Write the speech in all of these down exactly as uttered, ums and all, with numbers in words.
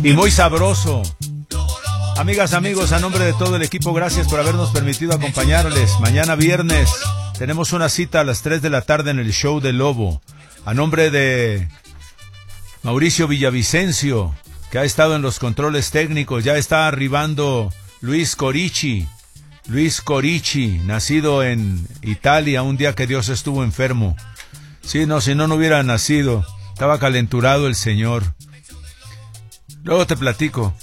y muy sabroso. Amigas, amigos, a nombre de todo el equipo, gracias por habernos permitido acompañarles. Mañana viernes tenemos una cita a las tres de la tarde en el show de Lobo. A nombre de Mauricio Villavicencio, que ha estado en los controles técnicos, ya está arribando Luis Corici. Luis Corici, nacido en Italia, un día que Dios estuvo enfermo. Sí, no, si no, no hubiera nacido. Estaba calenturado el señor. Luego te platico.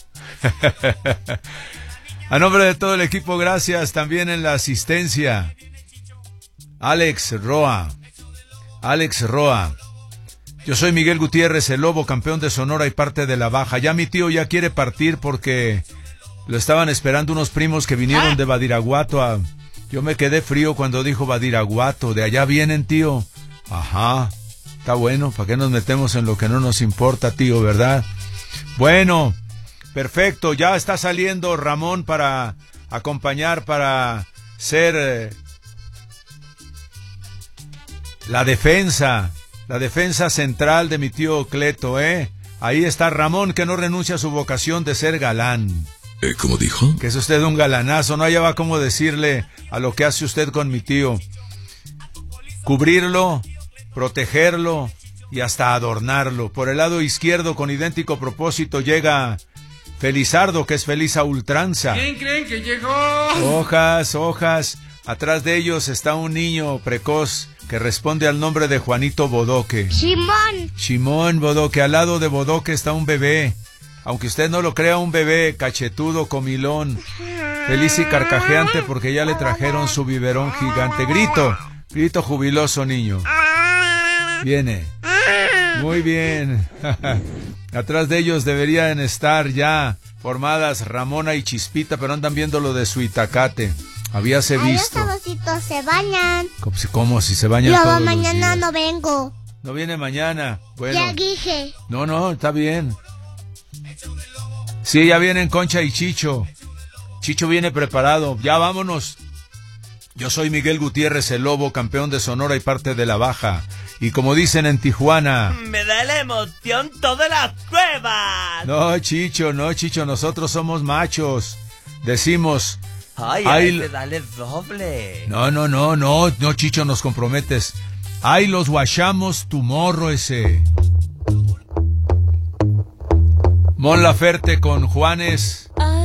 A nombre de todo el equipo, gracias. También en la asistencia, Alex Roa. Alex Roa. Yo soy Miguel Gutiérrez, el Lobo, campeón de Sonora y parte de la Baja. Ya mi tío ya quiere partir porque lo estaban esperando unos primos que vinieron de Badiraguato. A... Yo me quedé frío cuando dijo Badiraguato. ¿De allá vienen, tío? Ajá. Está bueno, ¿para qué nos metemos en lo que no nos importa, tío, verdad? Bueno, perfecto. Ya está saliendo Ramón para acompañar, para ser eh, la defensa, la defensa central de mi tío Cleto, ¿eh? Ahí está Ramón, que no renuncia a su vocación de ser galán. Eh, ¿Cómo dijo? Que es usted un galanazo, no haya va cómo decirle a lo que hace usted con mi tío. Cubrirlo, protegerlo y hasta adornarlo. Por el lado izquierdo, con idéntico propósito, llega Felizardo, que es feliz a ultranza. ¿Quién creen que llegó? Hojas, hojas. Atrás de ellos está un niño precoz que responde al nombre de Juanito Bodoque. Simón. Simón Bodoque. Al lado de Bodoque está un bebé. Aunque usted no lo crea, un bebé cachetudo, comilón, feliz y carcajeante porque ya le trajeron su biberón gigante. Grito, grito jubiloso, niño. Viene. Muy bien. Atrás de ellos deberían estar ya formadas Ramona y Chispita, pero andan viendo lo de su itacate. Habíase visto. Ay, los sabositos se bañan. ¿Cómo, cómo si se bañan Luego todos los mañana días? No vengo. No viene mañana. Bueno. Ya dije. No, no, está bien. Sí, ya vienen Concha y Chicho. Chicho viene preparado. Ya vámonos. Yo soy Miguel Gutiérrez, el Lobo, campeón de Sonora y parte de la Baja. Y como dicen en Tijuana... Me da la emoción todas las pruebas. No, Chicho, no, Chicho, nosotros somos machos. Decimos... Ay, ay, ay, dale doble. No, no, no, no, no, Chicho, nos comprometes. Ay, los guachamos tu morro ese. Mon Laferte con Juanes.